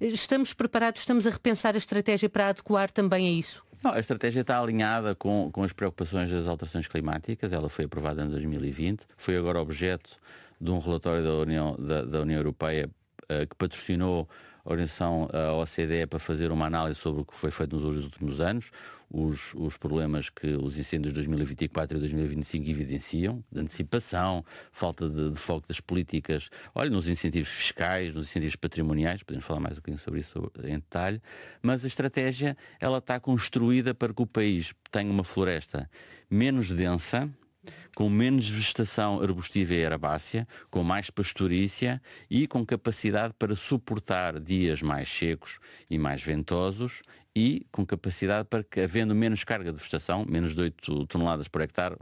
Estamos preparados, estamos a repensar a estratégia para adequar também a isso? Não, a estratégia está alinhada com as preocupações das alterações climáticas. Ela foi aprovada em 2020, foi agora objeto de um relatório da União Europeia que patrocinou a organização, a OCDE, para fazer uma análise sobre o que foi feito nos últimos anos, os problemas que os incêndios de 2024 e 2025 evidenciam, de antecipação, falta de foco das políticas, olha, nos incentivos fiscais, nos incentivos patrimoniais, podemos falar mais um bocadinho sobre isso em detalhe, mas a estratégia, ela está construída para que o país tenha uma floresta menos densa, com menos vegetação arbustiva e herbácea, com mais pastorícia e com capacidade para suportar dias mais secos e mais ventosos e com capacidade para que, havendo menos carga de vegetação, menos de 8 toneladas por hectare,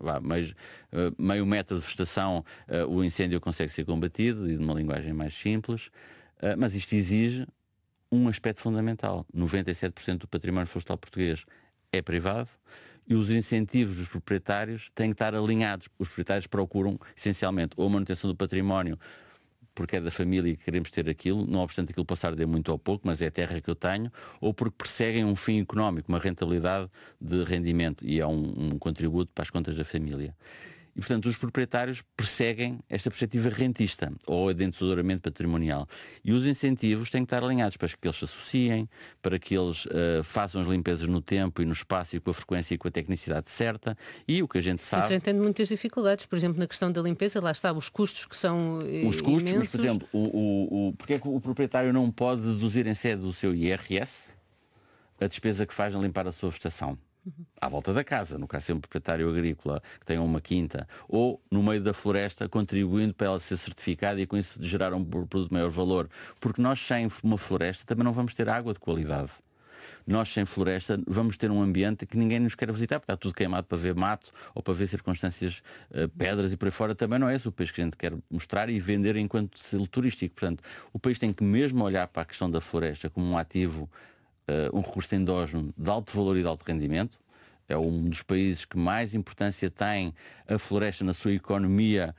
meio metro de vegetação, o incêndio consegue ser combatido, e de uma linguagem mais simples, mas isto exige um aspecto fundamental. 97% do património florestal português é privado, e os incentivos dos proprietários têm que estar alinhados. Os proprietários procuram, essencialmente, ou a manutenção do património, porque é da família e queremos ter aquilo, não obstante aquilo passar de muito ou pouco, mas é a terra que eu tenho, ou porque perseguem um fim económico, uma rentabilidade de rendimento, e é um contributo para as contas da família. E, portanto, os proprietários perseguem esta perspectiva rentista ou de endosouramento patrimonial. E os incentivos têm que estar alinhados para que eles se associem, para que eles façam as limpezas no tempo e no espaço e com a frequência e com a tecnicidade certa. E o que a gente sabe... Enfrentando muitas dificuldades, por exemplo, na questão da limpeza, lá está, os custos que são os custos, imensos. Mas, por exemplo, porque é que o proprietário não pode deduzir em sede do seu IRS a despesa que faz a limpar a sua vegetação? À volta da casa, no caso de um proprietário agrícola que tenha uma quinta, ou no meio da floresta, contribuindo para ela ser certificada e com isso gerar um produto de maior valor. Porque nós sem uma floresta também não vamos ter água de qualidade. Nós sem floresta vamos ter um ambiente que ninguém nos quer visitar, porque está tudo queimado para ver mato ou para ver circunstâncias, pedras e por aí fora. Também não é esse o país que a gente quer mostrar e vender enquanto selo turístico. Portanto, o país tem que mesmo olhar para a questão da floresta como um ativo, um recurso endógeno de alto valor e de alto rendimento. É um dos países que mais importância tem a floresta na sua economia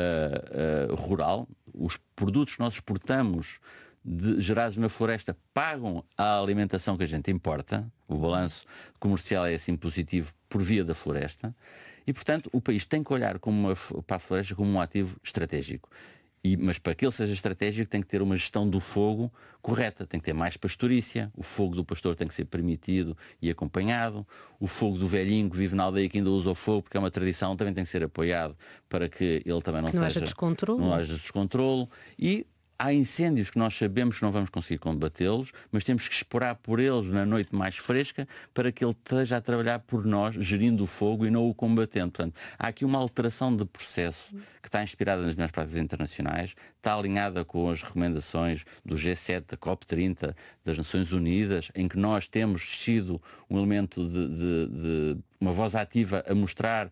rural. Os produtos que nós exportamos gerados na floresta pagam a alimentação que a gente importa. O balanço comercial é assim positivo por via da floresta. E, portanto, o país tem que olhar para a floresta como um ativo estratégico. Mas para que ele seja estratégico tem que ter uma gestão do fogo correta, tem que ter mais pastorícia, o fogo do pastor tem que ser permitido e acompanhado, o fogo do velhinho que vive na aldeia que ainda usa o fogo, porque é uma tradição, também tem que ser apoiado para que ele também não haja descontrolo. Não haja descontrolo. E há incêndios que nós sabemos que não vamos conseguir combatê-los, mas temos que esperar por eles na noite mais fresca para que ele esteja a trabalhar por nós, gerindo o fogo e não o combatendo. Portanto, há aqui uma alteração de processo que está inspirada nas melhores práticas internacionais, está alinhada com as recomendações do G7, da COP30, das Nações Unidas, em que nós temos sido um elemento de uma voz ativa a mostrar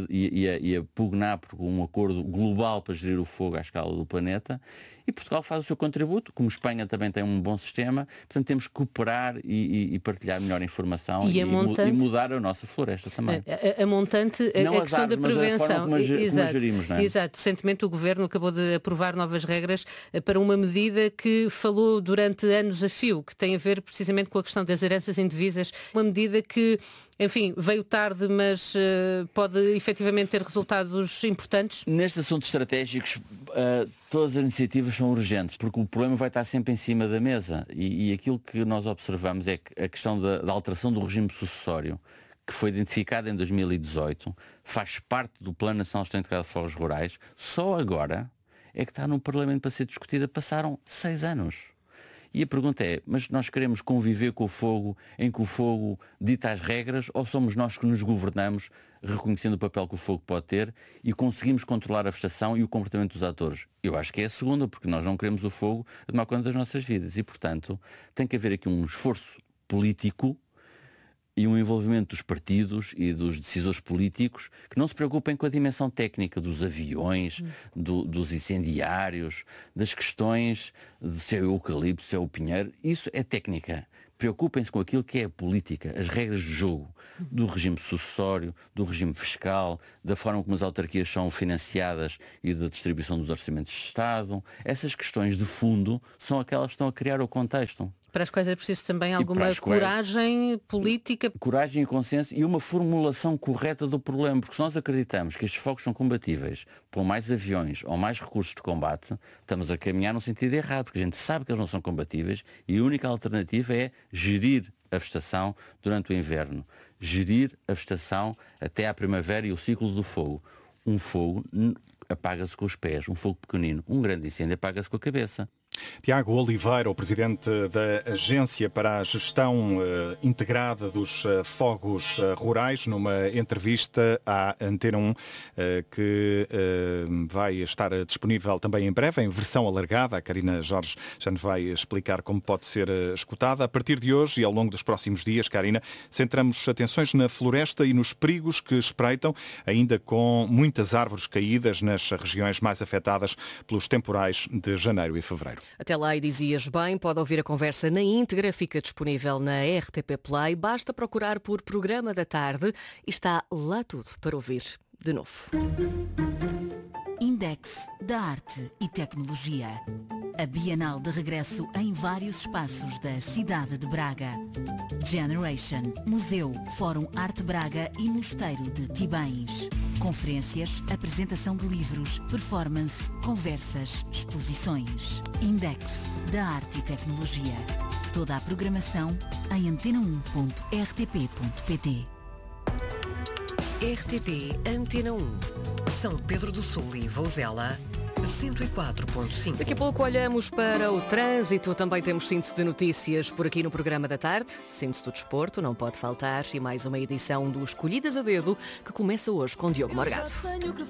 e a pugnar por um acordo global para gerir o fogo à escala do planeta. E Portugal faz o seu contributo, como Espanha também tem um bom sistema, portanto temos que cooperar e partilhar melhor informação e mudar a nossa floresta também. A montante, não a questão da prevenção. Como a gerimos, não é? Exato. Recentemente o Governo acabou de aprovar novas regras para uma medida que falou durante anos a fio, que tem a ver precisamente com a questão das heranças indevidas, uma medida que, enfim, veio tarde, mas pode efetivamente ter resultados importantes? Nestes assuntos estratégicos, todas as iniciativas são urgentes, porque o problema vai estar sempre em cima da mesa. E aquilo que nós observamos é que a questão da alteração do regime sucessório, que foi identificada em 2018, faz parte do Plano Nacional de Gestão Integrada de Fogos Rurais, só agora é que está no Parlamento para ser discutida. Passaram 6 anos. E a pergunta é, mas nós queremos conviver com o fogo, em que o fogo dita as regras, ou somos nós que nos governamos, reconhecendo o papel que o fogo pode ter e conseguimos controlar a vegetação e o comportamento dos atores? Eu acho que é a segunda, porque nós não queremos o fogo a tomar conta das nossas vidas. E, portanto, tem que haver aqui um esforço político e um envolvimento dos partidos e dos decisores políticos que não se preocupem com a dimensão técnica dos aviões, dos incendiários, das questões de se é o eucalipto, se é o pinheiro. Isso é técnica. Preocupem-se com aquilo que é a política, as regras do jogo, do regime sucessório, do regime fiscal, da forma como as autarquias são financiadas e da distribuição dos orçamentos de Estado. Essas questões de fundo são aquelas que estão a criar o contexto. Para as quais é preciso também alguma coragem política. Coragem e consenso e uma formulação correta do problema, porque se nós acreditamos que estes focos são combatíveis por mais aviões ou mais recursos de combate, estamos a caminhar no sentido errado, porque a gente sabe que eles não são combatíveis e a única alternativa é gerir a vegetação durante o inverno, gerir a vegetação até à primavera e o ciclo do fogo. Um fogo apaga-se com os pés, um fogo pequenino, um grande incêndio apaga-se com a cabeça. Tiago Oliveira, o presidente da Agência para a Gestão Integrada dos Fogos Rurais, numa entrevista à Antena 1, que vai estar disponível também em breve, em versão alargada. A Karina Jorge já nos vai explicar como pode ser escutada. A partir de hoje e ao longo dos próximos dias, Karina, centramos atenções na floresta e nos perigos que espreitam, ainda com muitas árvores caídas nas regiões mais afetadas pelos temporais de janeiro e fevereiro. Até lá, e dizias bem, pode ouvir a conversa na íntegra, fica disponível na RTP Play, basta procurar por Programa da Tarde e está lá tudo para ouvir de novo. Index da Arte e Tecnologia. A Bienal de regresso em vários espaços da cidade de Braga. Generation, Museu, Fórum Arte Braga e Mosteiro de Tibães. Conferências, apresentação de livros, performance, conversas, exposições. Index da Arte e Tecnologia. Toda a programação em antena1.rtp.pt. RTP Antena 1, São Pedro do Sul e Vouzela, 104.5. Daqui a pouco olhamos para o trânsito, também temos síntese de notícias por aqui no Programa da Tarde, síntese do desporto, não pode faltar, e mais uma edição do Escolhidas a Dedo, que começa hoje com Diogo Morgado.